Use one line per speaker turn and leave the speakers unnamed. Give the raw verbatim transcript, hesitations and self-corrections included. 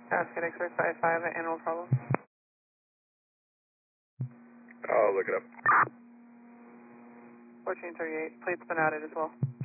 Ascot X-ray five five, animal problem.
I'll look it up.
fourteen thirty-eight, plate's been added as well.